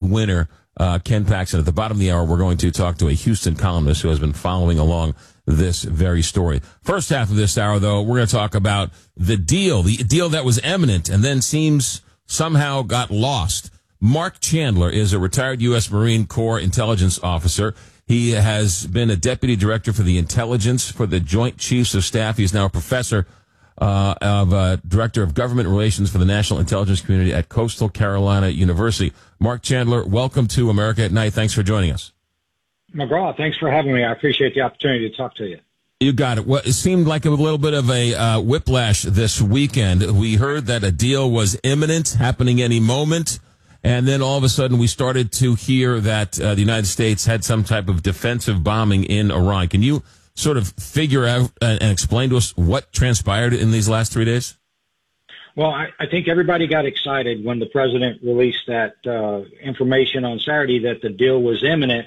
winner, Ken Paxton. At the bottom of the hour, we're going to talk to a Houston columnist who has been following along this very story. First half of this hour, though, we're going to talk about the deal that was imminent and then seems somehow got lost. Mark Chandler is a retired U.S. Marine Corps intelligence officer. He has been a deputy director for the intelligence for the Joint Chiefs of Staff. He's now a professor director of government relations for the National Intelligence Community at Coastal Carolina University. Mark Chandler, welcome to America at Night. Thanks for joining us. McGraw, thanks for having me. I appreciate the opportunity to talk to you. You got it. Well, it seemed like a little bit of a whiplash this weekend. We heard that a deal was imminent, happening any moment. And then all of a sudden we started to hear that the United States had some type of defensive bombing in Iran. Can you sort of figure out and explain to us what transpired in these last 3 days? Well, I think everybody got excited when the president released that information on Saturday that the deal was imminent.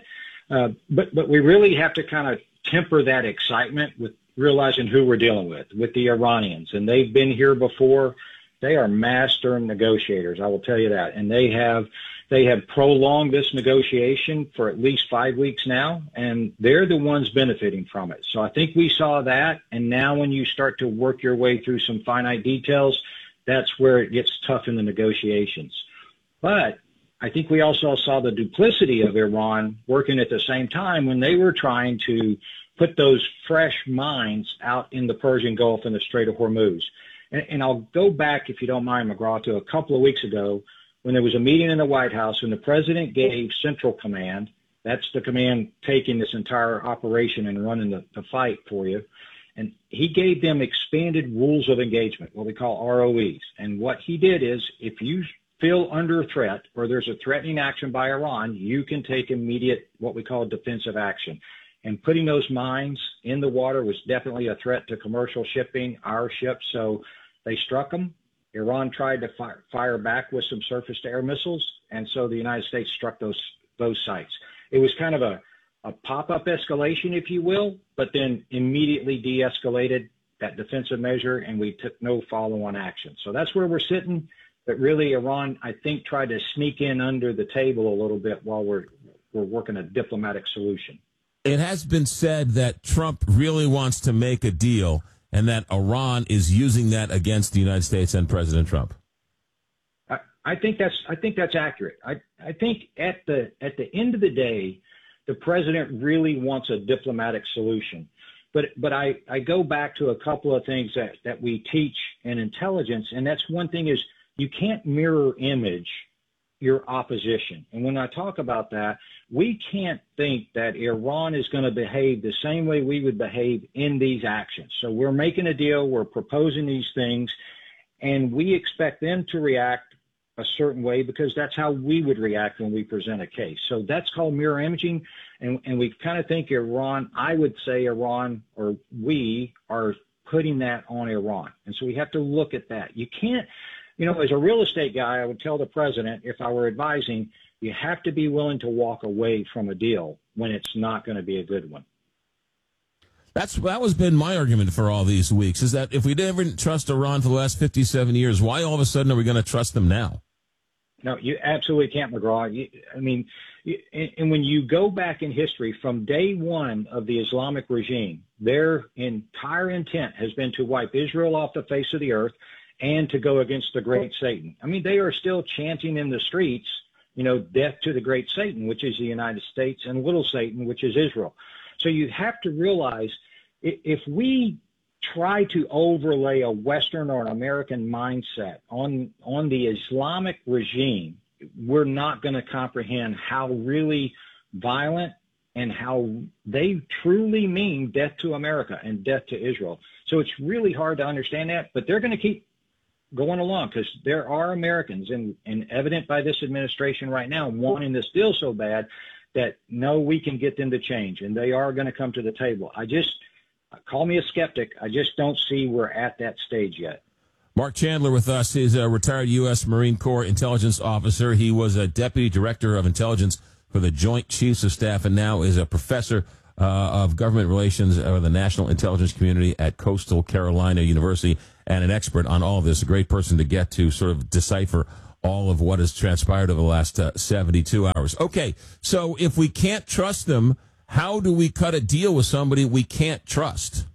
But we really have to kind of temper that excitement with realizing who we're dealing with the Iranians. And they've been here before. They are master negotiators, I will tell you that. And they have prolonged this negotiation for at least 5 weeks now, and they're the ones benefiting from it. So I think we saw that, and now when you start to work your way through some finite details, that's where it gets tough in the negotiations. But I think we also saw the duplicity of Iran working at the same time when they were trying to put those fresh mines out in the Persian Gulf and the Strait of Hormuz. And I'll go back, if you don't mind, McGraw, to a couple of weeks ago when there was a meeting in the White House when the president gave Central Command, that's the command taking this entire operation and running the fight for you, and he gave them expanded rules of engagement, what we call ROEs. And what he did is if you feel under threat or there's a threatening action by Iran, you can take immediate what we call defensive action. And putting those mines in the water was definitely a threat to commercial shipping, our ships. So they struck them. Iran tried to fire back with some surface-to-air missiles, and so the United States struck those sites. It was kind of a pop-up escalation, if you will, but then immediately de-escalated that defensive measure, and we took no follow-on action. So that's where we're sitting. But really, Iran, I think, tried to sneak in under the table a little bit while we're working a diplomatic solution. It has been said that Trump really wants to make a deal and that Iran is using that against the United States and President Trump. I think that's accurate. I think at the end of the day, the president really wants a diplomatic solution. But I go back to a couple of things that we teach in intelligence, and that's one thing is you can't mirror image your opposition. And when I talk about that, we can't think that Iran is going to behave the same way we would behave in these actions. So we're making a deal, we're proposing these things, and we expect them to react a certain way because that's how we would react when we present a case. So that's called mirror imaging. And we kind of think Iran, I would say Iran, or we are putting that on Iran. And so we have to look at that. You can't, as a real estate guy, I would tell the president, if I were advising, you have to be willing to walk away from a deal when it's not going to be a good one. That was been my argument for all these weeks, is that if we didn't trust Iran for the last 57 years, why all of a sudden are we going to trust them now? No, you absolutely can't, McGraw. And when you go back in history, from day one of the Islamic regime, their entire intent has been to wipe Israel off the face of the earth and to go against the great Satan. They are still chanting in the streets, death to the great Satan, which is the United States, and little Satan, which is Israel. So you have to realize if we try to overlay a Western or an American mindset on the Islamic regime, we're not going to comprehend how really violent and how they truly mean death to America and death to Israel. So it's really hard to understand that, but they're going to keep going along because there are Americans, and evident by this administration right now, wanting this deal so bad that no, we can get them to change, and they are going to come to the table. Call me a skeptic. I just don't see we're at that stage yet. Mark Chandler with us. He's a retired U.S. Marine Corps intelligence officer. He was a deputy director of intelligence for the Joint Chiefs of Staff and now is a professor of government relations of the National Intelligence Community at Coastal Carolina University and an expert on all of this. A great person to get to sort of decipher all of what has transpired over the last 72 hours. Okay, so if we can't trust them, how do we cut a deal with somebody we can't trust?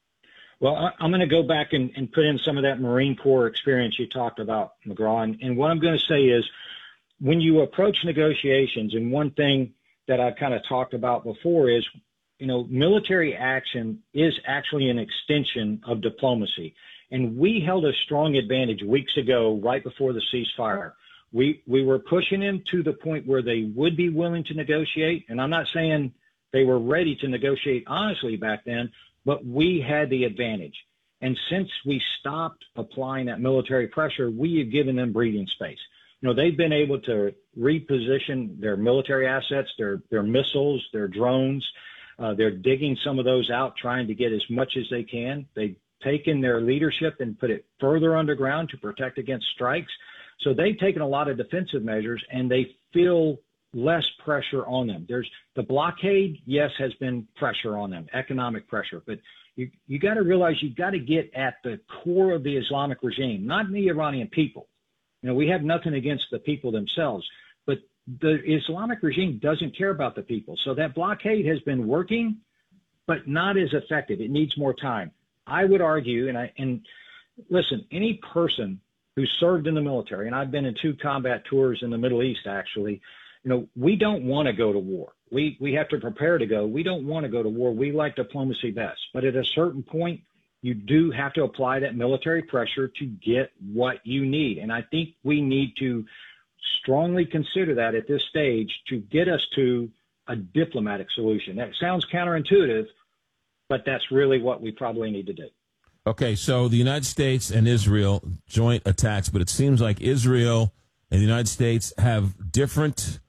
Well, I'm going to go back and put in some of that Marine Corps experience you talked about, McGraw. And what I'm going to say is when you approach negotiations, and one thing that I've kind of talked about before is, military action is actually an extension of diplomacy. And we held a strong advantage weeks ago, right before the ceasefire. We were pushing them to the point where they would be willing to negotiate. And I'm not saying they were ready to negotiate honestly back then, but we had the advantage. And since we stopped applying that military pressure, we have given them breathing space. They've been able to reposition their military assets, their missiles, their drones. They're digging some of those out, trying to get as much as they can. They've taken their leadership and put it further underground to protect against strikes. So they've taken a lot of defensive measures, and they feel less pressure on them. There's the blockade, yes, has been pressure on them, economic pressure, but you got to realize you've got to get at the core of the Islamic regime, not the Iranian people. We have nothing against the people themselves, but the Islamic regime doesn't care about the people. So that blockade has been working, but not as effective. It needs more time. I would argue, and listen, any person who served in the military, and I've been in 2 combat tours in the Middle East, actually, we don't want to go to war. We have to prepare to go. We don't want to go to war. We like diplomacy best. But at a certain point, you do have to apply that military pressure to get what you need. And I think we need to strongly consider that at this stage to get us to a diplomatic solution. That sounds counterintuitive, but that's really what we probably need to do. Okay, so the United States and Israel joint attacks, but it seems like Israel and the United States have different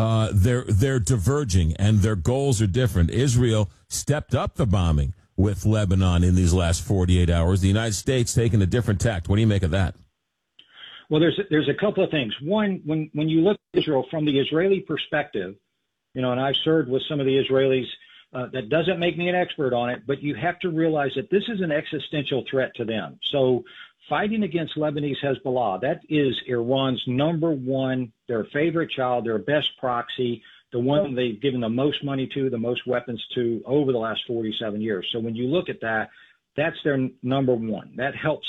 they're diverging and their goals are different. Israel stepped up the bombing with Lebanon in these last 48 hours. The United States taking a different tact. What do you make of that? Well, there's a couple of things. One, when you look at Israel from the Israeli perspective, and I've served with some of the Israelis, that doesn't make me an expert on it, but you have to realize that this is an existential threat to them. So fighting against Lebanese Hezbollah, that is Iran's number one, their favorite child, their best proxy, the one they've given the most money to, the most weapons to over the last 47 years. So when you look at that, that's their number one. That helps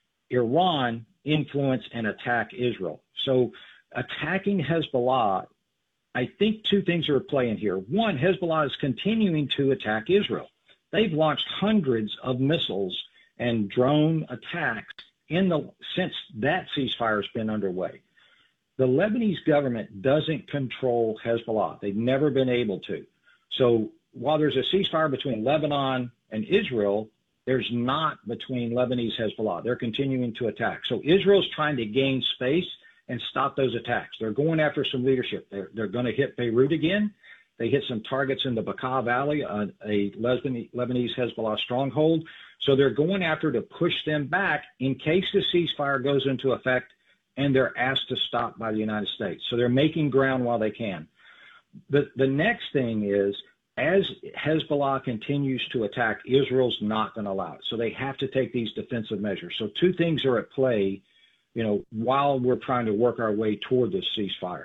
Iran influence and attack Israel. So attacking Hezbollah, I think 2 things are at play in here. One, Hezbollah is continuing to attack Israel. They've launched hundreds of missiles and drone attacks since that ceasefire has been underway. The Lebanese government doesn't control Hezbollah. They've never been able to. So while there's a ceasefire between Lebanon and Israel, there's not between Lebanese Hezbollah. They're continuing to attack. So Israel's trying to gain space and stop those attacks. They're going after some leadership. They're going to hit Beirut again. They hit some targets in the Bekaa Valley, a Lebanese Hezbollah stronghold. So they're going after to push them back in case the ceasefire goes into effect and they're asked to stop by the United States. So they're making ground while they can. The next thing is, as Hezbollah continues to attack, Israel's not going to allow it. So they have to take these defensive measures. So 2 things are at play, while we're trying to work our way toward this ceasefire.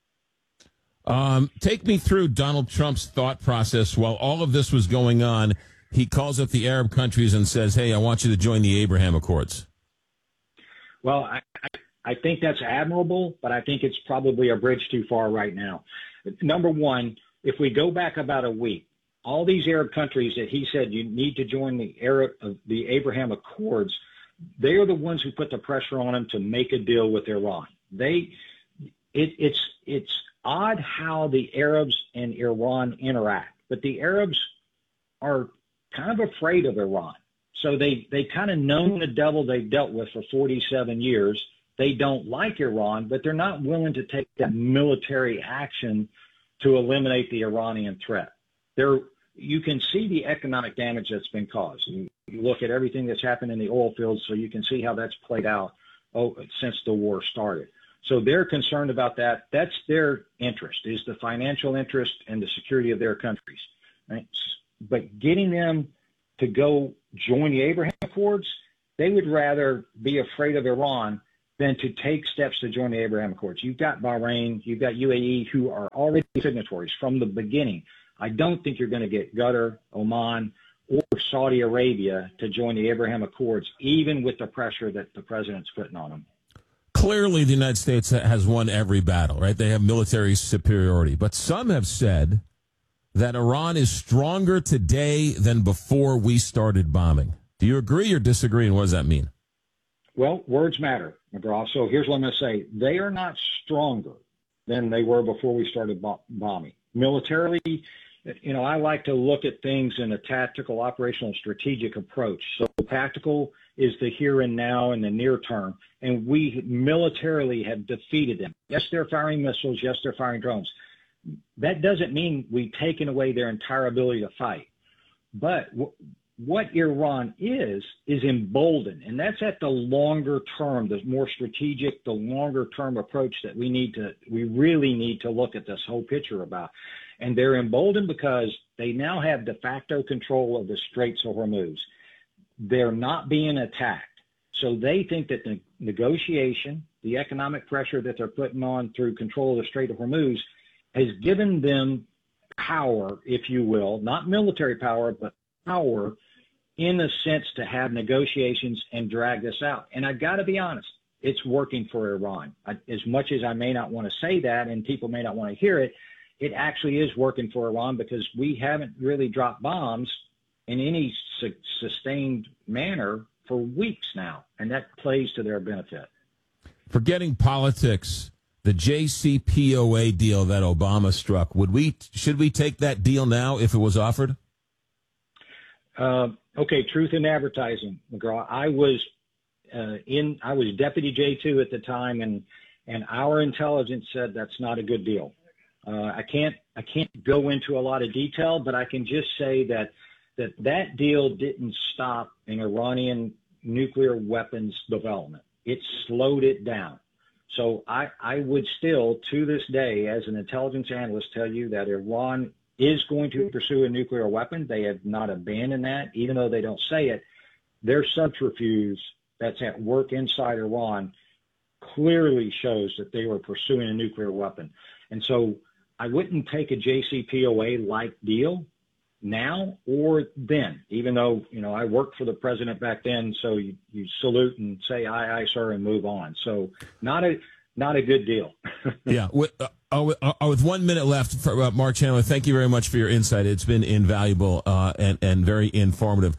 Take me through Donald Trump's thought process while all of this was going on. He calls up the Arab countries and says, hey, I want you to join the Abraham Accords. Well, I think that's admirable, but I think it's probably a bridge too far right now. Number one, if we go back about a week, all these Arab countries that he said you need to join the Abraham Accords, they are the ones who put the pressure on him to make a deal with Iran. It's odd how the Arabs and Iran interact, but the Arabs are kind of afraid of Iran. So they kind of known the devil they've dealt with for 47 years. They don't like Iran, but they're not willing to take that military action to eliminate the Iranian threat. You can see the economic damage that's been caused. You look at everything that's happened in the oil fields, so you can see how that's played out since the war started. So they're concerned about that. That's their interest, is the financial interest and the security of their countries. Right? But getting them to go join the Abraham Accords, they would rather be afraid of Iran than to take steps to join the Abraham Accords. You've got Bahrain, you've got UAE, who are already signatories from the beginning. I don't think you're going to get Qatar, Oman, or Saudi Arabia to join the Abraham Accords, even with the pressure that the president's putting on them. Clearly, the United States has won every battle, right? They have military superiority. But some have said that Iran is stronger today than before we started bombing. Do you agree or disagree, and what does that mean? Well, words matter, McGraw. So here's what I'm going to say. They are not stronger than they were before we started bombing. Militarily, I like to look at things in a tactical, operational, strategic approach. So tactical is the here and now and the near term, and we militarily have defeated them. Yes, they're firing missiles. Yes, they're firing drones. That doesn't mean we've taken away their entire ability to fight. But what Iran is emboldened, and that's at the longer term, the more strategic, the longer term approach that we really need to look at this whole picture about. And they're emboldened because they now have de facto control of the Straits of Hormuz. They're not being attacked. So they think that the negotiation, the economic pressure that they're putting on through control of the Strait of Hormuz has given them power, if you will, not military power, but power in a sense to have negotiations and drag this out. And I've got to be honest, it's working for Iran. As much as I may not want to say that and people may not want to hear it, it actually is working for Iran because we haven't really dropped bombs in any sustained manner for weeks now, and that plays to their benefit. Forgetting politics, the JCPOA deal that Obama struck, should we take that deal now if it was offered? Okay, truth in advertising, McGraw. I was Deputy J2 at the time, and our intelligence said that's not a good deal. I can't go into a lot of detail, but I can just say that deal didn't stop an Iranian nuclear weapons development. It slowed it down. So I would still, to this day, as an intelligence analyst, tell you that Iran is going to pursue a nuclear weapon. They have not abandoned that, even though they don't say it. Their subterfuge that's at work inside Iran clearly shows that they were pursuing a nuclear weapon. And so I wouldn't take a JCPOA-like deal now or then, even though, I worked for the president back then, so you salute and say, aye, aye, sir, and move on. So not a good deal. Yeah. With 1 minute left, Mark Chandler, thank you very much for your insight. It's been invaluable and very informative.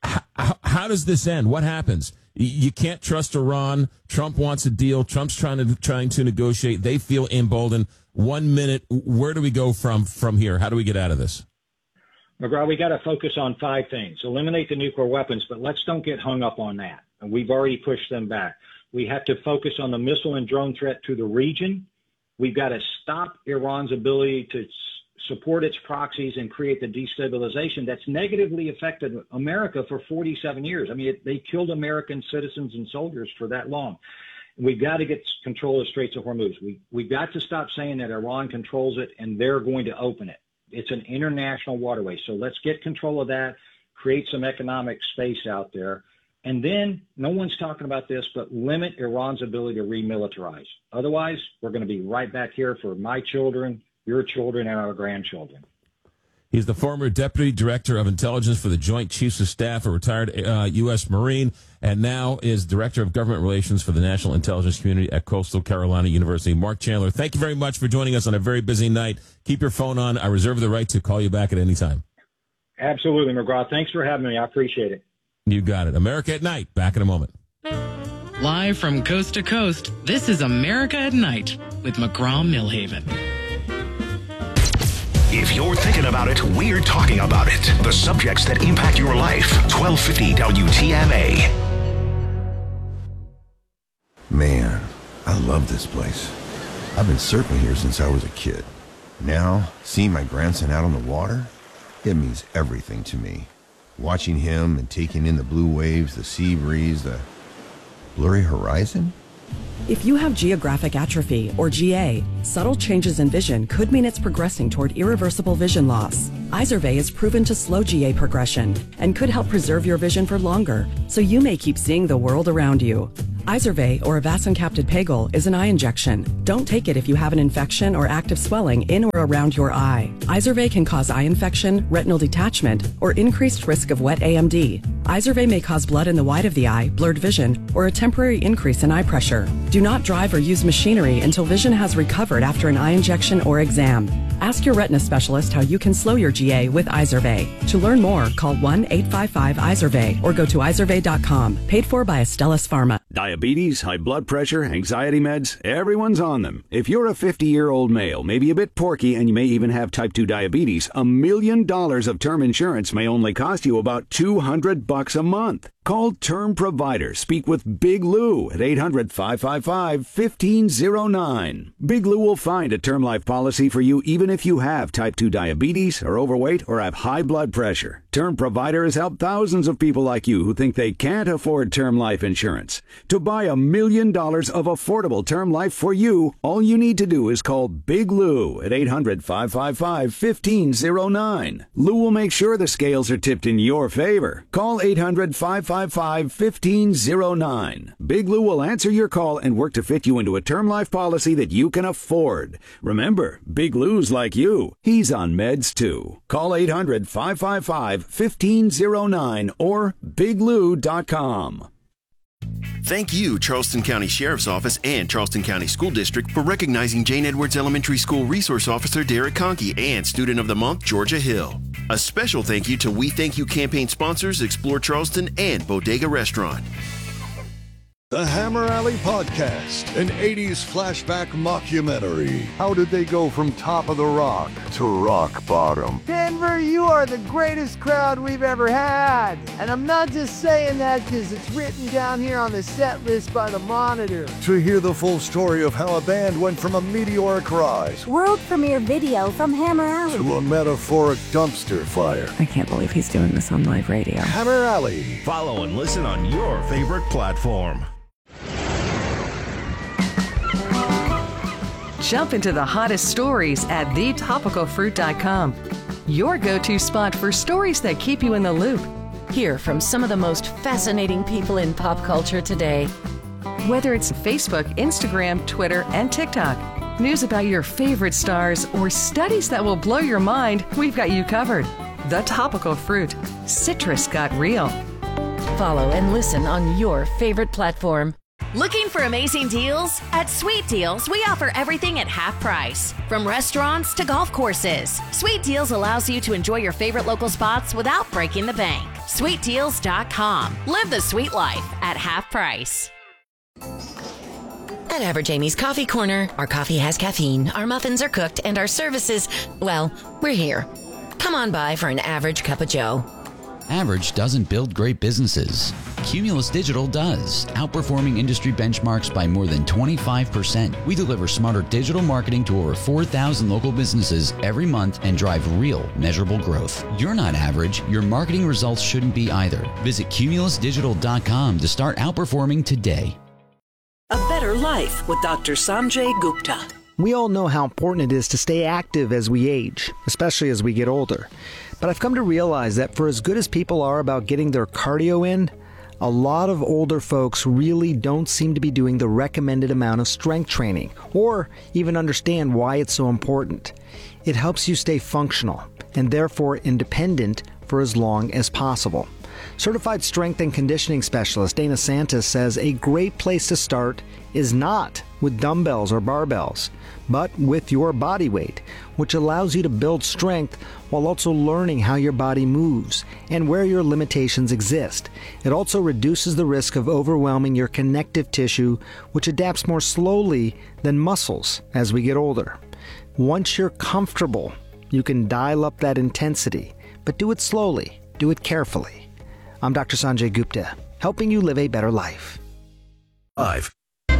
How does this end? What happens? You can't trust Iran. Trump wants a deal. Trump's trying to negotiate. They feel emboldened. 1 minute. Where do we go from here? How do we get out of this? McGraw, we got to focus on 5 things. Eliminate the nuclear weapons, but let's don't get hung up on that. And we've already pushed them back. We have to focus on the missile and drone threat to the region. We've got to stop Iran's ability to support its proxies and create the destabilization that's negatively affected America for 47 years. I mean, they killed American citizens and soldiers for that long. We've got to get control of the Straits of Hormuz. We've got to stop saying that Iran controls it and they're going to open it. It's an international waterway. So let's get control of that, create some economic space out there. And then no one's talking about this, but limit Iran's ability to remilitarize. Otherwise, we're going to be right back here for my children, your children, and our grandchildren. He's the former Deputy Director of Intelligence for the Joint Chiefs of Staff, a retired U.S. Marine, and now is Director of Government Relations for the National Intelligence Community at Coastal Carolina University. Mark Chandler, thank you very much for joining us on a very busy night. Keep your phone on. I reserve the right to call you back at any time. Absolutely, McGraw. Thanks for having me. I appreciate it. You got it. America at Night. Back in a moment. Live from coast to coast, this is America at Night with McGraw-Milhaven. If you're thinking about it, we're talking about it. The subjects that impact your life. 1250 WTMA. Man, I love this place. I've been surfing here since I was a kid. Now, seeing my grandson out on the water, it means everything to me. Watching him and taking in the blue waves, the sea breeze, the blurry horizon. If you have geographic atrophy, or GA, subtle changes in vision could mean it's progressing toward irreversible vision loss. Izervay is proven to slow GA progression and could help preserve your vision for longer, so you may keep seeing the world around you. Izervay, or avacincaptad pegol, is an eye injection. Don't take it if you have an infection or active swelling in or around your eye. Izervay can cause eye infection, retinal detachment, or increased risk of wet AMD. Izervay may cause blood in the white of the eye, blurred vision, or a temporary increase in eye pressure. Do not drive or use machinery until vision has recovered after an eye injection or exam. Ask your retina specialist how you can slow your GA with Izervay. To learn more, call 1-855-IZERVAY or go to izervay.com. Paid for by Astellas Pharma. Diabetes, high blood pressure, anxiety meds, everyone's on them. If you're a 50-year-old male, maybe a bit porky, and you may even have type 2 diabetes, $1 million of term insurance may only cost you about $200 a month. Call Term Provider. Speak with Big Lou at 800-555-1509. Big Lou will find a term life policy for you even if you have type 2 diabetes, are overweight, or have high blood pressure. Term Provider has helped thousands of people like you who think they can't afford term life insurance. To buy $1 million of affordable term life for you, all you need to do is call Big Lou at 800-555-1509. Lou will make sure the scales are tipped in your favor. Call 800-555-1509. Big Lou will answer your call and work to fit you into a term life policy that you can afford. Remember, Big Lou's like you. He's on meds too. Call 800-555-1509 or biglou.com. Thank you, Charleston County Sheriff's Office and Charleston County School District, for recognizing Jane Edwards Elementary School Resource Officer Derek Conkey and Student of the Month Georgia Hill. A special thank you to We Thank You campaign sponsors Explore Charleston and Bodega Restaurant. The Hammer Alley Podcast, an 80s flashback mockumentary. How did they go from top of the rock to rock bottom? Denver, you are the greatest crowd we've ever had. And I'm not just saying that because it's written down here on the set list by the Monitor. To hear the full story of how a band went from a meteoric rise, world premiere video from Hammer Alley, to a metaphoric dumpster fire. I can't believe he's doing this on live radio. Hammer Alley. Follow and listen on your favorite platform. Jump into the hottest stories at thetopicalfruit.com. Your go-to spot for stories that keep you in the loop. Hear from some of the most fascinating people in pop culture today. Whether it's Facebook, Instagram, Twitter, and TikTok, news about your favorite stars, or studies that will blow your mind, we've got you covered. The Topical Fruit. Citrus got real. Follow and listen on your favorite platform. Looking for amazing deals? At Sweet Deals, we offer everything at half price. From restaurants to golf courses, Sweet Deals allows you to enjoy your favorite local spots without breaking the bank. SweetDeals.com. Live the sweet life at half price. At Average Amy's Coffee Corner, our coffee has caffeine, our muffins are cooked, and our services, well, we're here. Come on by for an average cup of joe. Average doesn't build great businesses. Cumulus Digital does, outperforming industry benchmarks by more than 25%. We deliver smarter digital marketing to over 4,000 local businesses every month and drive real, measurable growth. You're not average. Your marketing results shouldn't be either. Visit cumulusdigital.com to start outperforming today. A Better Life with Dr. Sanjay Gupta. We all know how important it is to stay active as we age, especially as we get older. But I've come to realize that for as good as people are about getting their cardio in, a lot of older folks really don't seem to be doing the recommended amount of strength training, or even understand why it's so important. It helps you stay functional, and therefore independent for as long as possible. Certified strength and conditioning specialist Dana Santis says a great place to start is not with dumbbells or barbells, but with your body weight, which allows you to build strength while also learning how your body moves and where your limitations exist. It also reduces the risk of overwhelming your connective tissue, which adapts more slowly than muscles as we get older. Once you're comfortable, you can dial up that intensity, but do it slowly, do it carefully. I'm Dr. Sanjay Gupta, helping you live a better life. 5.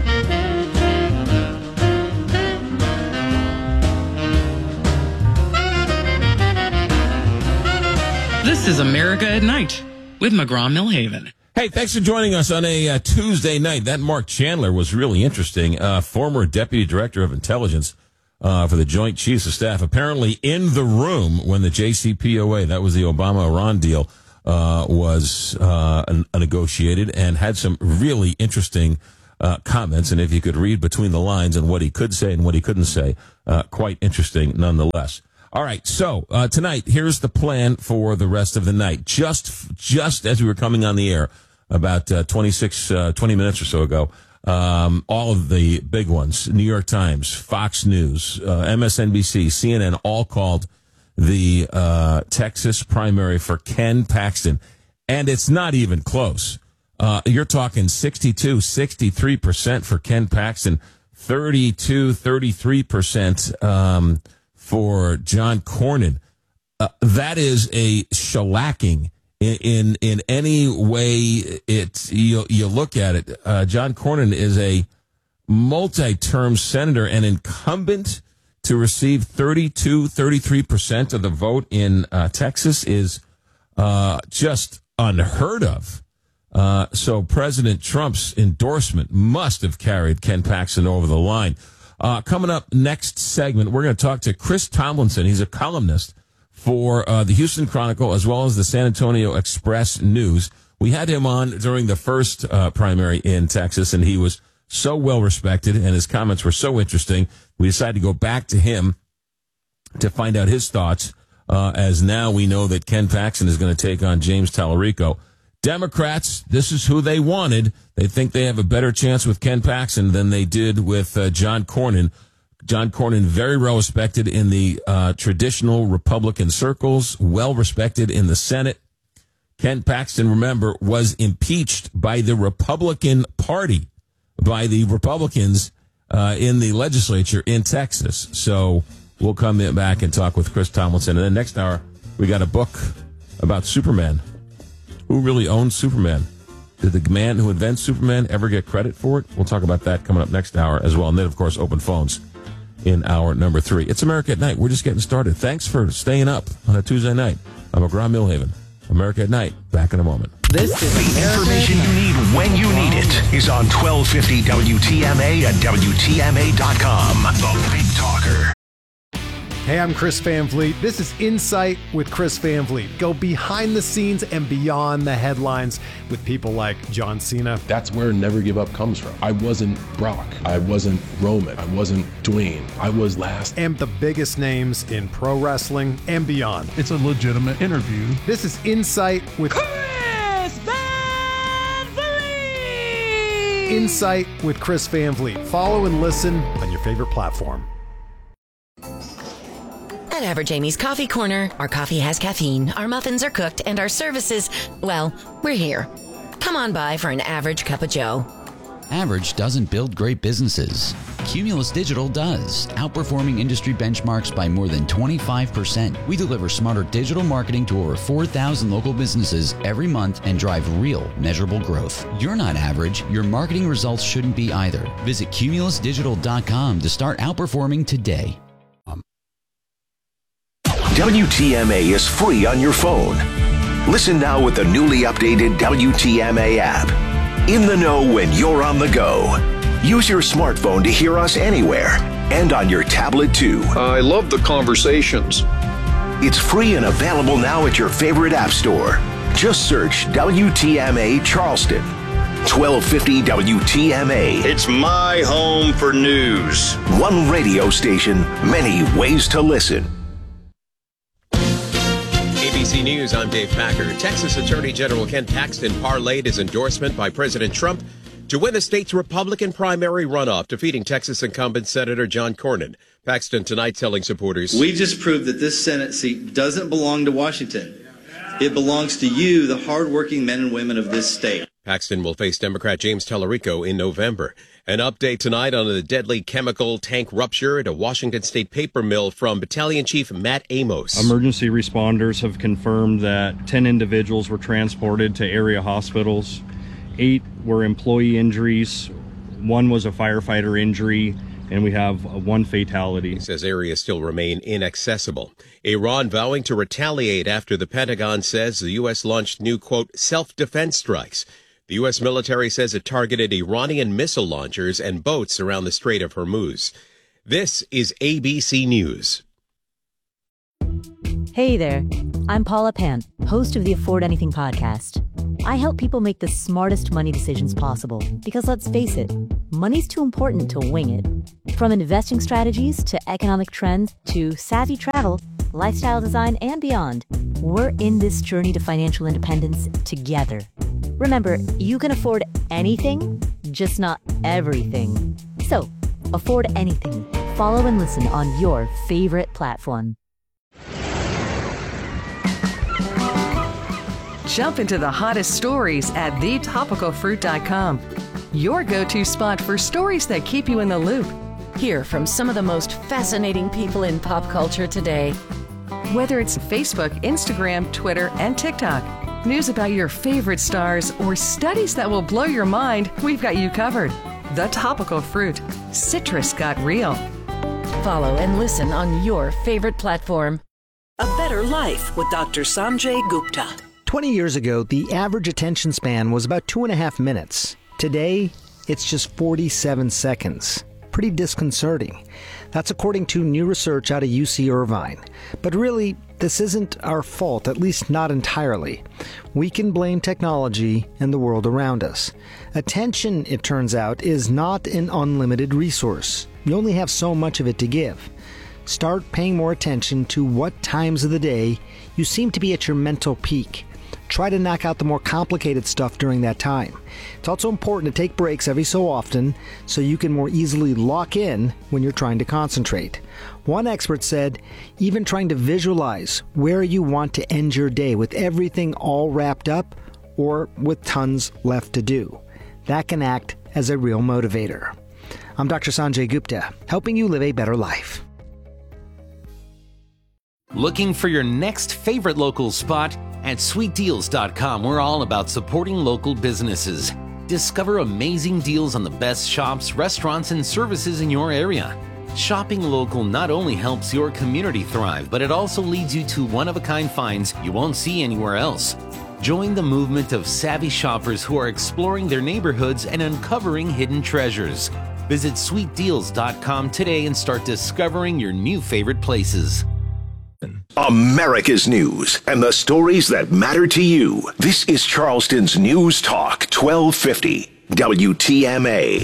This is America at Night with McGraw-Millhaven. Hey, thanks for joining us on a Tuesday night. That Mark Chandler was really interesting. Former Deputy Director of Intelligence for the Joint Chiefs of Staff, apparently in the room when the JCPOA, that was the Obama-Iran deal, was negotiated and had some really interesting comments. And if you could read between the lines and what he could say and what he couldn't say, quite interesting nonetheless. All right, so tonight, here's the plan for the rest of the night. Just as we were coming on the air about 20 minutes or so ago, all of the big ones, New York Times, Fox News, MSNBC, CNN, all called the Texas primary for Ken Paxton. And it's not even close. You're talking 63% for Ken Paxton, 33% for John Cornyn. That is a shellacking in any way you look at it. John Cornyn is a multi-term senator and incumbent. To receive 33% of the vote in Texas is just unheard of. So President Trump's endorsement must have carried Ken Paxton over the line. Coming up next segment, we're going to talk to Chris Tomlinson. He's a columnist for the Houston Chronicle as well as the San Antonio Express News. We had him on during the first primary in Texas, and he was so well respected, and his comments were so interesting. We decided to go back to him to find out his thoughts, as now we know that Ken Paxton is going to take on James Tallarico. Democrats, this is who they wanted. They think they have a better chance with Ken Paxton than they did with John Cornyn. John Cornyn, very well respected in the traditional Republican circles, well respected in the Senate. Ken Paxton, remember, was impeached by the Republican Party, by the Republicans in the legislature in Texas. So we'll come back and talk with Chris Tomlinson. And then next hour, we got a book about Superman. Who really owns Superman? Did the man who invents Superman ever get credit for it? We'll talk about that coming up next hour as well. And then, of course, open phones in hour number 3. It's America at Night. We're just getting started. Thanks for staying up on a Tuesday night. I'm McGraw Millhaven. America at Night. Back in a moment. This is the information you need when you need it is on 1250 WTMA and WTMA.com. The Big Talker. Hey, I'm Chris Van Vliet. This is Insight with Chris Van Vliet. Go behind the scenes and beyond the headlines with people like John Cena. That's where Never Give Up comes from. I wasn't Brock. I wasn't Roman. I wasn't Dwayne. I was last. And the biggest names in pro wrestling and beyond. It's a legitimate interview. This is Insight with Chris Van Vliet. Insight with Chris Van Vliet. Follow and listen on your favorite platform. At Average Amy's Coffee Corner, our coffee has caffeine, our muffins are cooked, and our services, well, we're here. Come on by for an average cup of joe. Average doesn't build great businesses. Cumulus Digital does, outperforming industry benchmarks by more than 25%. We deliver smarter digital marketing to over 4,000 local businesses every month and drive real, measurable growth. You're not average. Your marketing results shouldn't be either. Visit cumulusdigital.com to start outperforming today. WTMA is free on your phone. Listen now with the newly updated WTMA app. In the know when you're on the go. Use your smartphone to hear us anywhere and on your tablet too. I love the conversations. It's free and available now at your favorite app store. Just search WTMA Charleston. 1250 WTMA. It's my home for news. One radio station, many ways to listen. ABC News, I'm Dave Packer. Texas Attorney General Ken Paxton parlayed his endorsement by President Trump to win the state's Republican primary runoff, defeating Texas incumbent Senator John Cornyn. Paxton tonight telling supporters, "We just proved that this Senate seat doesn't belong to Washington. It belongs to you, the hardworking men and women of this state." Paxton will face Democrat James Tallarico in November. An update tonight on the deadly chemical tank rupture at a Washington State paper mill from Battalion Chief Matt Amos. Emergency responders have confirmed that 10 individuals were transported to area hospitals. 8 were employee injuries. 1 was a firefighter injury. And we have 1 fatality. He says areas still remain inaccessible. Iran vowing to retaliate after the Pentagon says the U.S. launched new, quote, self-defense strikes. The U.S. military says it targeted Iranian missile launchers and boats around the Strait of Hormuz. This is ABC News. Hey there, I'm Paula Pant, host of the Afford Anything podcast. I help people make the smartest money decisions possible because, let's face it, money's too important to wing it. From investing strategies to economic trends to savvy travel, lifestyle design, and beyond, we're in this journey to financial independence together. Remember, you can afford anything, just not everything. So, afford anything. Follow and listen on your favorite platform. Jump into the hottest stories at thetopicalfruit.com. Your go-to spot for stories that keep you in the loop. Hear from some of the most fascinating people in pop culture today. Whether it's Facebook, Instagram, Twitter, and TikTok, news about your favorite stars, or studies that will blow your mind, we've got you covered. The Topical Fruit. Citrus got real. Follow and listen on your favorite platform. A Better Life with Dr. Sanjay Gupta. 20 years ago, the average attention span was about 2.5 minutes. Today, it's just 47 seconds. Pretty disconcerting. That's according to new research out of UC Irvine. But really, this isn't our fault, at least not entirely. We can blame technology and the world around us. Attention, it turns out, is not an unlimited resource. You only have so much of it to give. Start paying more attention to what times of the day you seem to be at your mental peak. Try to knock out the more complicated stuff during that time. It's also important to take breaks every so often so you can more easily lock in when you're trying to concentrate. One expert said, even trying to visualize where you want to end your day with everything all wrapped up or with tons left to do. That can act as a real motivator. I'm Dr. Sanjay Gupta, helping you live a better life. Looking for your next favorite local spot? At sweetdeals.com, we're all about supporting local businesses. Discover amazing deals on the best shops, restaurants, and services in your area. Shopping local not only helps your community thrive, but it also leads you to one-of-a-kind finds you won't see anywhere else. Join the movement of savvy shoppers who are exploring their neighborhoods and uncovering hidden treasures. Visit sweetdeals.com today and start discovering your new favorite places. America's news and the stories that matter to you. This is Charleston's News Talk 1250 WTMA.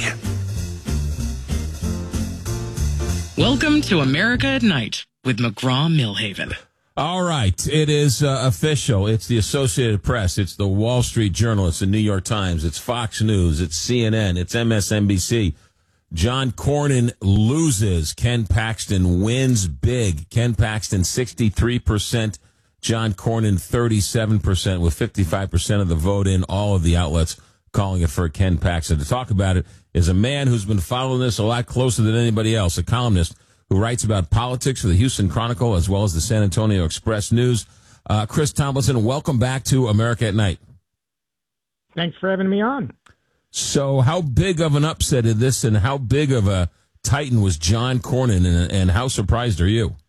Welcome to America at Night with McGraw-Millhaven. All right, it is official. It's the Associated Press. It's the Wall Street Journal. It's the New York Times. It's Fox News. It's CNN. It's MSNBC. John Cornyn loses. Ken Paxton wins big. Ken Paxton 63%. John Cornyn 37% with 55% of the vote in. All of the outlets calling it for Ken Paxton. To talk about it is a man who's been following this a lot closer than anybody else, a columnist who writes about politics for the Houston Chronicle as well as the San Antonio Express News. Chris Tomlinson, welcome back to America at Night. Thanks for having me on. So how big of an upset is this, and how big of a titan was John Cornyn, and how surprised are you?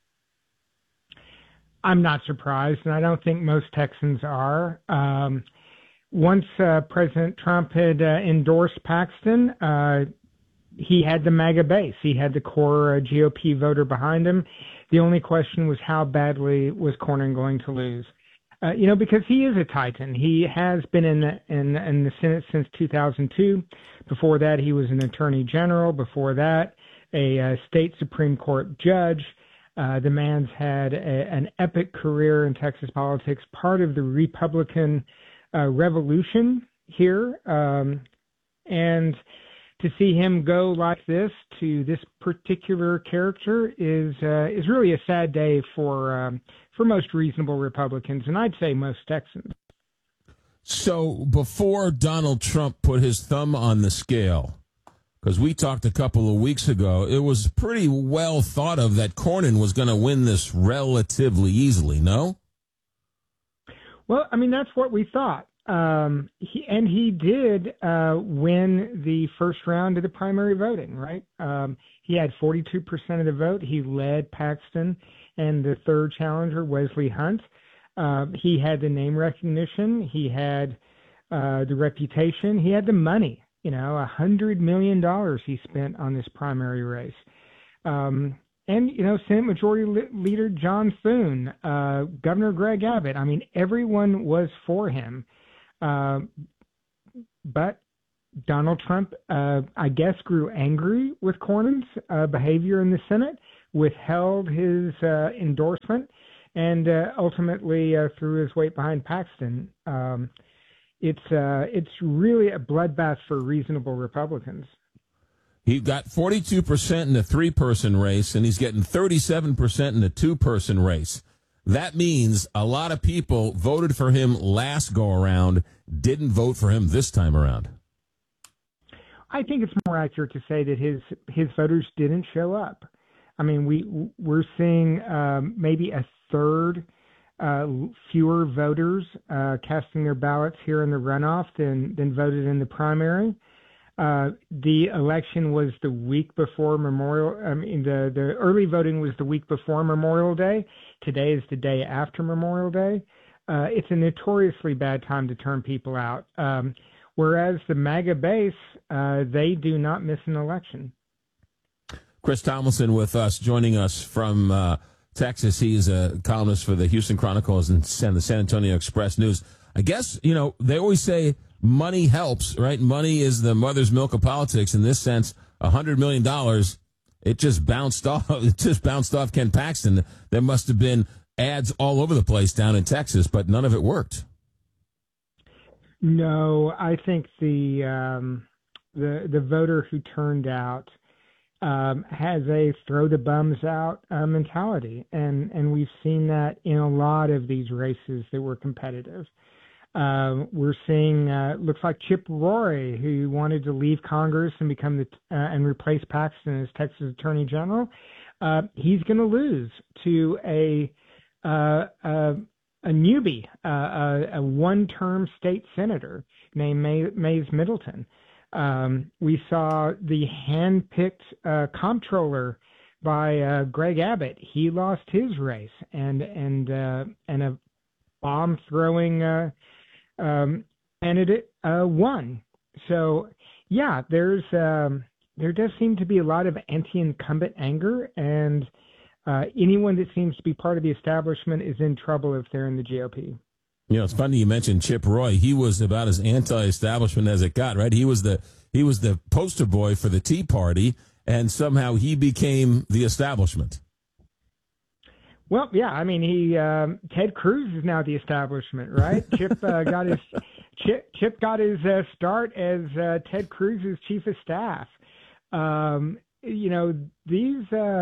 I'm not surprised, and I don't think most Texans are. Once President Trump had endorsed Paxton, he had the MAGA base. He had the core GOP voter behind him. The only question was how badly was Cornyn going to lose. Because he is a titan. He has been in the Senate since 2002. Before that, he was an attorney general. Before that, a state Supreme Court judge. The man's had an epic career in Texas politics, part of the Republican revolution here. And to see him go like this to this particular character is really a sad day for most reasonable Republicans, and I'd say most Texans. So before Donald Trump put his thumb on the scale, because we talked a couple of weeks ago, it was pretty well thought of that Cornyn was going to win this relatively easily, no? Well, I mean, that's what we thought. He did win the first round of the primary voting, right? He had 42% of the vote. He led Paxton and the third challenger, Wesley Hunt. He had the name recognition. He had the reputation. He had the money. $100 million he spent on this primary race. And, Senate Majority Leader John Thune, Governor Greg Abbott. I mean, everyone was for him. But Donald Trump, I guess, grew angry with Cornyn's behavior in the Senate, withheld his endorsement, and ultimately threw his weight behind Paxton. It's really a bloodbath for reasonable Republicans. He got 42% in the 3-person race, and he's getting 37% in the 2-person race. That means a lot of people voted for him last go-around, didn't vote for him this time around. I think it's more accurate to say that his voters didn't show up. I mean, we're seeing maybe a third fewer voters casting their ballots here in the runoff than voted in the primary. The election was the week before the early voting was the week before Memorial Day. Today is the day after Memorial Day. It's a notoriously bad time to turn people out. Whereas the MAGA base, they do not miss an election. Chris Tomlinson with us, joining us from Texas. He's a columnist for the Houston Chronicles and the San Antonio Express News. I guess, they always say money helps, right? Money is the mother's milk of politics. In this sense, $100 million, it just bounced off. It just bounced off Ken Paxton. There must have been ads all over the place down in Texas, but none of it worked. No, I think the voter who turned out has a throw the bums out mentality, and we've seen that in a lot of these races that were competitive. We're seeing looks like Chip Roy, who wanted to leave Congress and become and replace Paxton as Texas Attorney General. He's going to lose to a newbie, a one-term state senator named Mays Middleton. We saw the hand-picked comptroller by Greg Abbott. He lost his race, and a bomb-throwing candidate won. So, yeah, there does seem to be a lot of anti-incumbent anger, and anyone that seems to be part of the establishment is in trouble if they're in the GOP. It's funny you mentioned Chip Roy. He was about as anti-establishment as it got, right? He was the poster boy for the Tea Party, and somehow he became the establishment. Well, yeah, I mean, Ted Cruz is now the establishment, right? Chip got his start as Ted Cruz's chief of staff. These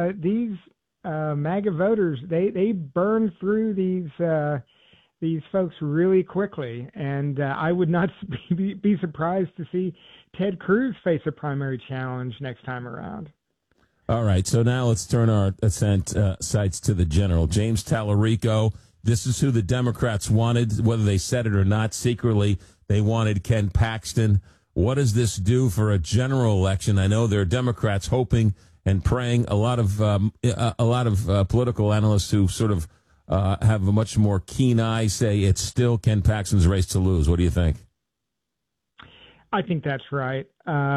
MAGA voters, they burn through these folks really quickly, and I would not be surprised to see Ted Cruz face a primary challenge next time around. All right, so now let's turn our sights to the general. James Tallarico, this is who the Democrats wanted, whether they said it or not. Secretly, they wanted Ken Paxton. What does this do for a general election? I know there are Democrats hoping and praying. A lot of political analysts who sort of have a much more keen eye say it's still Ken Paxton's race to lose. What do you think? I think that's right.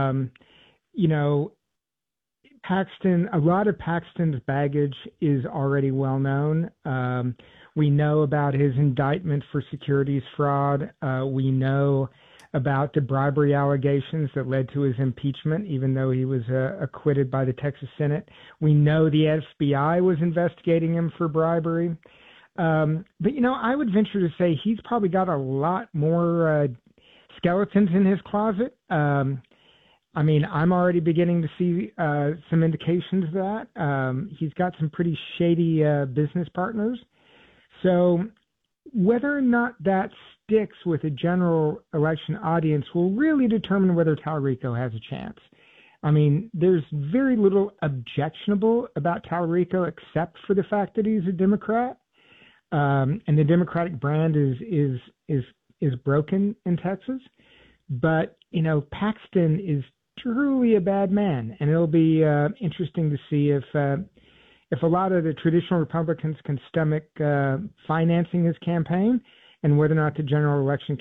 Paxton, a lot of Paxton's baggage is already well known. We know about his indictment for securities fraud. We know about the bribery allegations that led to his impeachment, even though he was acquitted by the Texas Senate. We know the FBI was investigating him for bribery. But, I would venture to say he's probably got a lot more skeletons in his closet. I'm already beginning to see some indications of that. He's got some pretty shady business partners. So whether or not that sticks with a general election audience will really determine whether Tallarico has a chance. I mean, there's very little objectionable about Tallarico except for the fact that he's a Democrat, and the Democratic brand is broken in Texas. But Paxton is truly a bad man, and it'll be interesting to see if a lot of the traditional Republicans can stomach financing his campaign, and whether or not the general election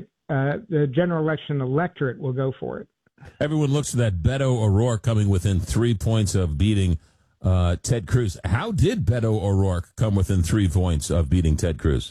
electorate will go for it. Everyone looks at that Beto O'Rourke coming within 3 points of beating Ted Cruz. How did Beto O'Rourke come within 3 points of beating Ted Cruz?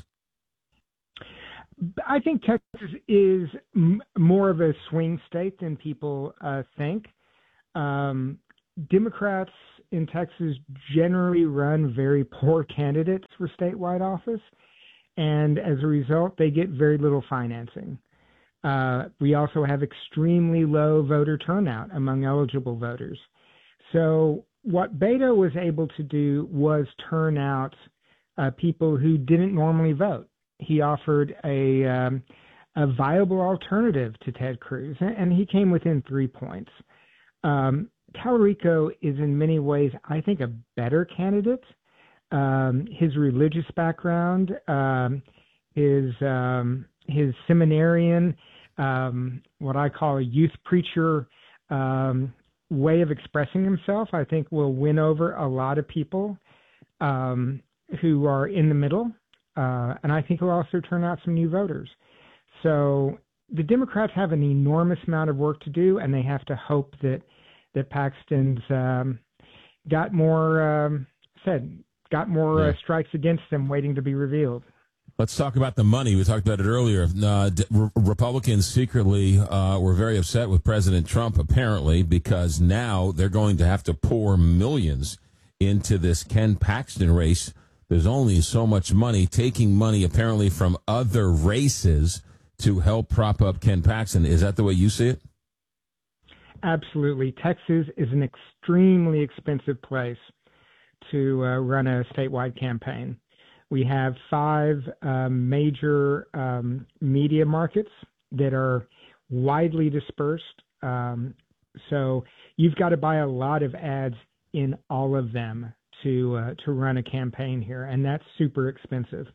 I think Texas is more of a swing state than people think. Democrats in Texas generally run very poor candidates for statewide office, and as a result, they get very little financing. We also have extremely low voter turnout among eligible voters. So what Beto was able to do was turn out people who didn't normally vote. He offered a viable alternative to Ted Cruz, and he came within 3 points. Talarico is in many ways, I think, a better candidate. His religious background, his seminarian, what I call a youth preacher way of expressing himself, I think will win over a lot of people who are in the middle. And I think will also turn out some new voters. So the Democrats have an enormous amount of work to do, and they have to hope that Paxton's got more strikes against them waiting to be revealed. Let's talk about the money. We talked about it earlier. Republicans secretly were very upset with President Trump, apparently, because now they're going to have to pour millions into this Ken Paxton race. There's only so much money, taking money apparently from other races to help prop up Ken Paxton. Is that the way you see it? Absolutely. Texas is an extremely expensive place to run a statewide campaign. We have 5 major media markets that are widely dispersed. So you've got to buy a lot of ads in all of them to run a campaign here, and that's super expensive.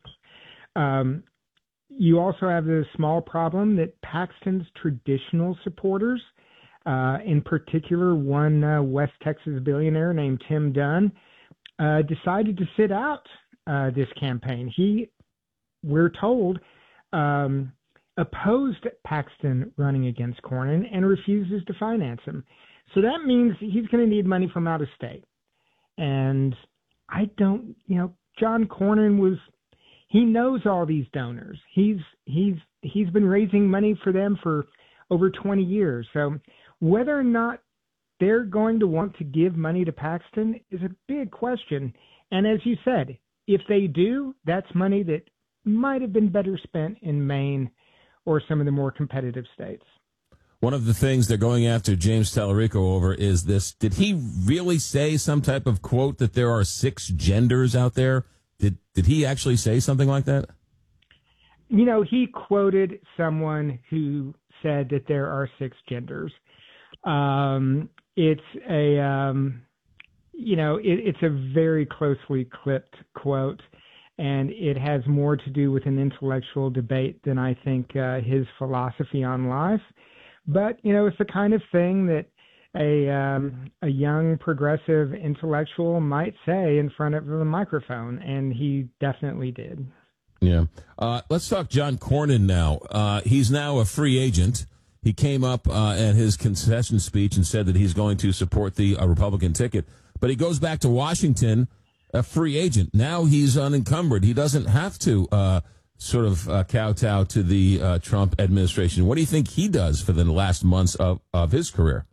You also have the small problem that Paxton's traditional supporters, in particular one West Texas billionaire named Tim Dunn, decided to sit out this campaign. He, we're told, opposed Paxton running against Cornyn and refuses to finance him. So that means he's going to need money from out of state. And I don't, John Cornyn he knows all these donors. He's been raising money for them for over 20 years. So whether or not they're going to want to give money to Paxton is a big question. And as you said, if they do, that's money that might have been better spent in Maine or some of the more competitive states. One of the things they're going after James Talarico over is this. Did he really say some type of quote that there are 6 genders out there? Did he actually say something like that? He quoted someone who said that there are 6 genders. It's a very closely clipped quote, and it has more to do with an intellectual debate than I think his philosophy on life. But, it's the kind of thing that a young progressive intellectual might say in front of a microphone, and he definitely did. Yeah. Let's talk John Cornyn now. He's now a free agent. He came up at his concession speech and said that he's going to support the Republican ticket. But he goes back to Washington, a free agent. Now he's unencumbered. He doesn't have to kowtow to the Trump administration. What do you think he does for the last months of his career?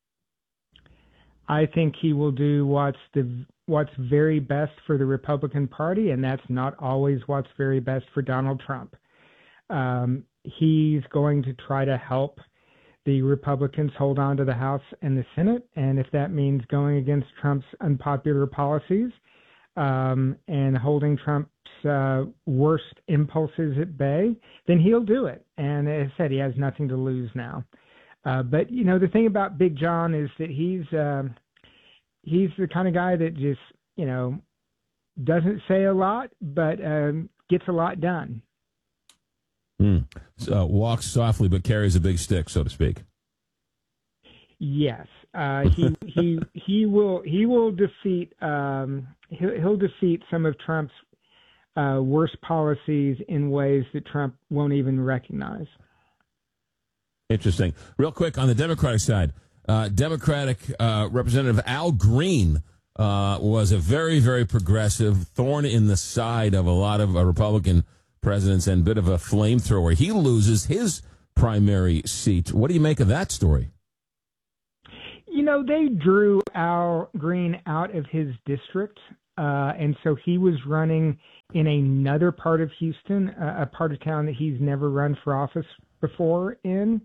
I think he will do what's very best for the Republican Party, and that's not always what's very best for Donald Trump. He's going to try to help the Republicans hold on to the House and the Senate, and if that means going against Trump's unpopular policies and holding Trump's worst impulses at bay, then he'll do it. And as I said, he has nothing to lose now. But the thing about Big John is that he's the kind of guy that just doesn't say a lot, but gets a lot done. So walks softly but carries a big stick, so to speak. Yes, he will defeat he'll defeat some of Trump's worst policies in ways that Trump won't even recognize. Interesting. Real quick on the Democratic side, Democratic Representative Al Green was a very, very progressive, thorn in the side of a lot of Republican presidents and bit of a flamethrower. He loses his primary seat. What do you make of that story? You know, they drew Al Green out of his district, and so he was running in another part of Houston, a part of town that he's never run for office before in.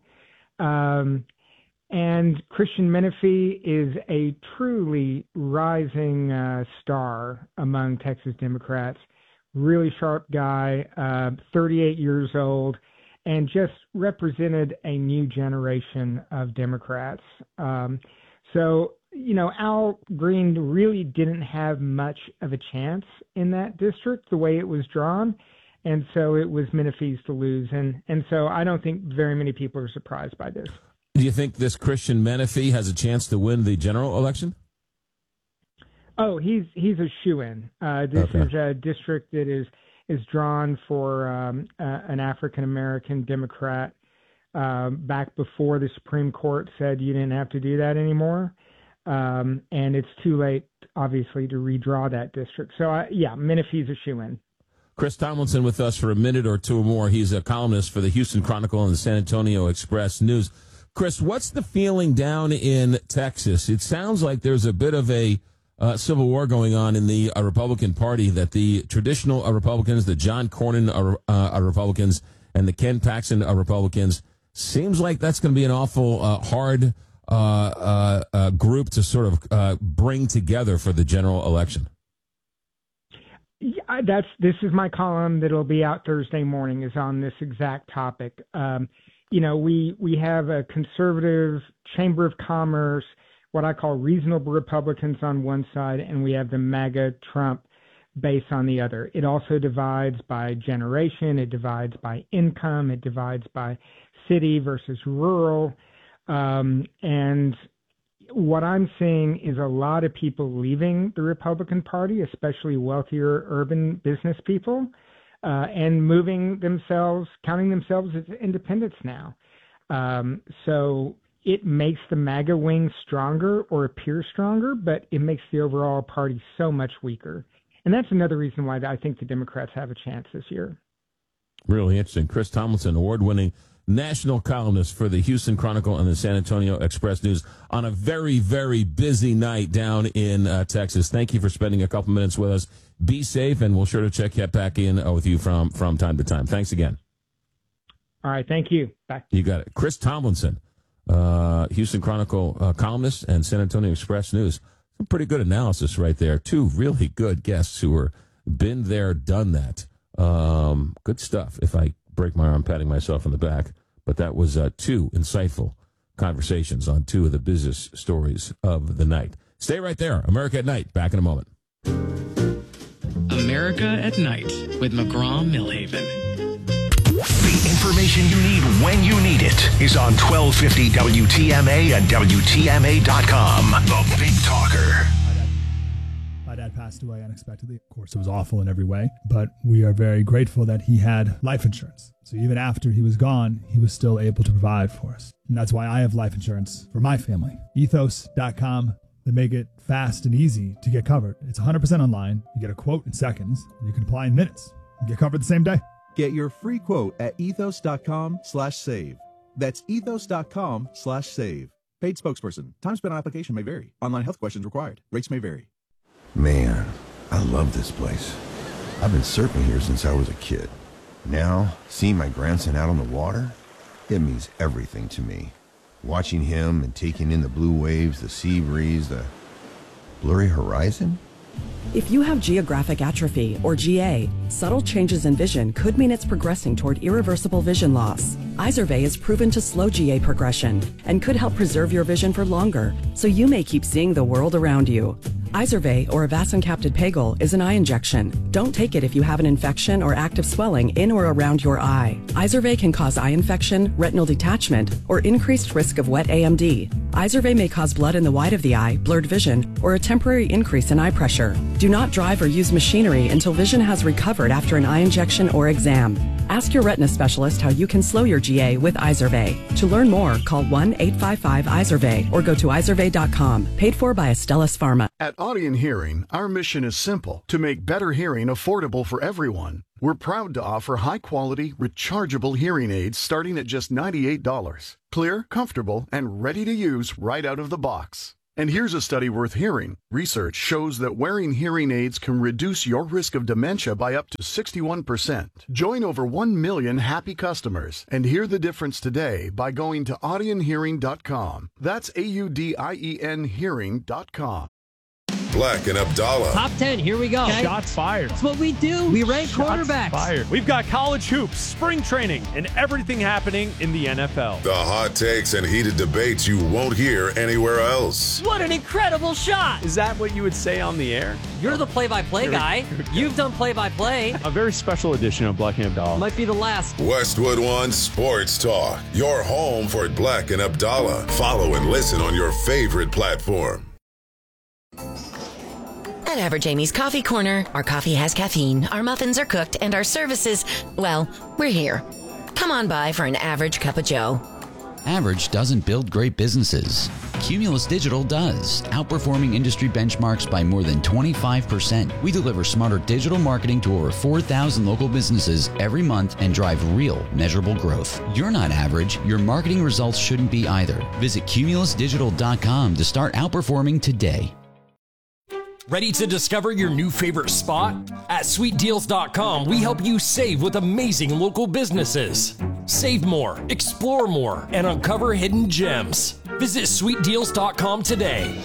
And Christian Menefee is a truly rising star among Texas Democrats. Really sharp guy, 38 years old, and just represented a new generation of Democrats. So, you know, Al Green really didn't have much of a chance in that district the way it was drawn. And so it was Menefee's to lose. And so I don't think very many people are surprised by this. Do you think this Christian Menefee has a chance to win the general election? Oh, he's a shoo-in. This is a district that is drawn for an African-American Democrat back before the Supreme Court said you didn't have to do that anymore. And it's too late, obviously, to redraw that district. So, Menefee's a shoo-in. Chris Tomlinson with us for a minute or two more. He's a columnist for the Houston Chronicle and the San Antonio Express News. Chris, what's the feeling down in Texas? It sounds like there's a bit of a civil war going on in the Republican Party, that the traditional Republicans, the John Cornyn Republicans, and the Ken Paxton Republicans, seems like that's going to be an awful hard group to sort of bring together for the general election. Yeah, this is my column that'll be out Thursday morning, is on this exact topic. You know, we have a conservative Chamber of Commerce, what I call reasonable Republicans on one side, and we have the MAGA Trump base on the other. It also divides by generation, it divides by income, it divides by city versus rural. And what I'm seeing is a lot of people leaving the Republican Party, especially wealthier urban business people, and moving themselves, counting themselves as independents now. So it makes the MAGA wing stronger or appear stronger, but it makes the overall party so much weaker. And that's another reason why I think the Democrats have a chance this year. Really interesting. Chris Tomlinson, award-winning national columnist for the Houston Chronicle and the San Antonio Express News, on a very, very busy night down in Texas. Thank you for spending a couple minutes with us. Be safe, and we'll sure to check back in with you from time to time. Thanks again. All right, thank you. Bye. You got it. Chris Tomlinson, Houston Chronicle columnist and San Antonio Express News. Some pretty good analysis right there. Two really good guests who are been there, done that. Good stuff. If I break my arm patting myself on the back, but that was two insightful conversations on two of the busiest stories of the night. Stay right there. America at Night. Back in a moment. America at Night with McGraw-Millhaven. The information you need when you need it is on 1250 WTMA and WTMA.com. The Big Talker. My dad passed away unexpectedly. Of course, it was awful in every way, but we are very grateful that he had life insurance. So even after he was gone, he was still able to provide for us. And that's why I have life insurance for my family. Ethos.com. They make it fast and easy to get covered. It's 100% online. You get a quote in seconds. You can apply in minutes. You get covered the same day. Get your free quote at ethos.com/save. That's ethos.com/save. Paid spokesperson. Time spent on application may vary. Online health questions required. Rates may vary. Man, I love this place. I've been surfing here since I was a kid. Now, seeing my grandson out on the water, it means everything to me. Watching him and taking in the blue waves, the sea breeze, the blurry horizon. If you have geographic atrophy, or GA, subtle changes in vision could mean it's progressing toward irreversible vision loss. Izervay is proven to slow GA progression and could help preserve your vision for longer, so you may keep seeing the world around you. Izervay, or avacincaptad pegol, is an eye injection. Don't take it if you have an infection or active swelling in or around your eye. Izervay can cause eye infection, retinal detachment, or increased risk of wet AMD. Izervay may cause blood in the white of the eye, blurred vision, or a temporary increase in eye pressure. Do not drive or use machinery until vision has recovered after an eye injection or exam. Ask your retina specialist how you can slow your GA with Izervay. To learn more, call 1-855-IZERVAY or go to izervay.com. Paid for by Astellas Pharma. At Audien Hearing, our mission is simple: to make better hearing affordable for everyone. We're proud to offer high-quality, rechargeable hearing aids starting at just $98. Clear, comfortable, and ready to use right out of the box. And here's a study worth hearing. Research shows that wearing hearing aids can reduce your risk of dementia by up to 61%. Join over 1 million happy customers and hear the difference today by going to audienhearing.com. That's AUDIEN hearing.com. Black and Abdallah. Top 10, here we go. Okay. Shots fired. That's what we do. We rank quarterbacks. Fired. We've got college hoops, spring training, and everything happening in the NFL. The hot takes and heated debates you won't hear anywhere else. What an incredible shot. Is that what you would say on the air? You're the play-by-play guy. You've done play-by-play. A very special edition of Black and Abdallah. Might be the last. Westwood One Sports Talk. Your home for Black and Abdallah. Follow and listen on your favorite platform. At Average Amy's Coffee Corner, our coffee has caffeine, our muffins are cooked, and our services, well, we're here. Come on by for an average cup of joe. Average doesn't build great businesses. Cumulus Digital does, outperforming industry benchmarks by more than 25%. We deliver smarter digital marketing to over 4,000 local businesses every month and drive real, measurable growth. You're not average. Your marketing results shouldn't be either. Visit cumulusdigital.com to start outperforming today. Ready to discover your new favorite spot? At sweetdeals.com, we help you save with amazing local businesses. Save more, explore more, and uncover hidden gems. Visit sweetdeals.com today.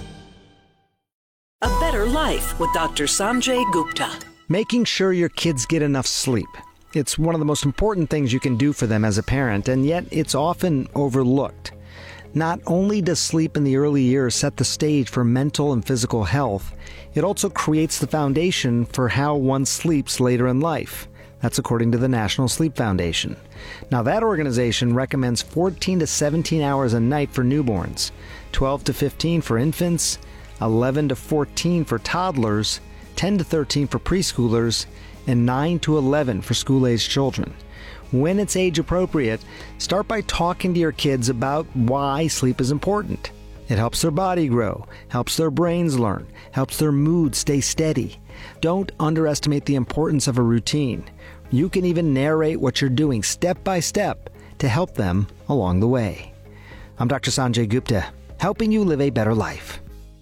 A Better Life with Dr. Sanjay Gupta. Making sure your kids get enough sleep. It's one of the most important things you can do for them as a parent, and yet it's often overlooked. Not only does sleep in the early years set the stage for mental and physical health, it also creates the foundation for how one sleeps later in life. That's according to the National Sleep Foundation. Now, that organization recommends 14 to 17 hours a night for newborns, 12 to 15 for infants, 11 to 14 for toddlers, 10 to 13 for preschoolers, and 9 to 11 for school-aged children. When it's age appropriate, start by talking to your kids about why sleep is important. It helps their body grow, helps their brains learn, helps their mood stay steady. Don't underestimate the importance of a routine. You can even narrate what you're doing step by step to help them along the way. I'm Dr. Sanjay Gupta, helping you live a better life.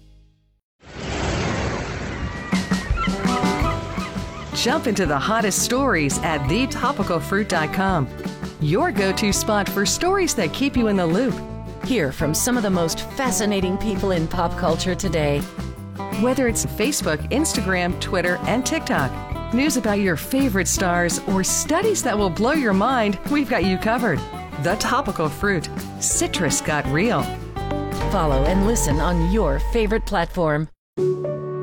Jump into the hottest stories at thetopicalfruit.com. Your go-to spot for stories that keep you in the loop. Hear from some of the most fascinating people in pop culture today. Whether it's Facebook, Instagram, Twitter, and TikTok, news about your favorite stars, or studies that will blow your mind, we've got you covered. The Topical Fruit. Citrus got real. Follow and listen on your favorite platform.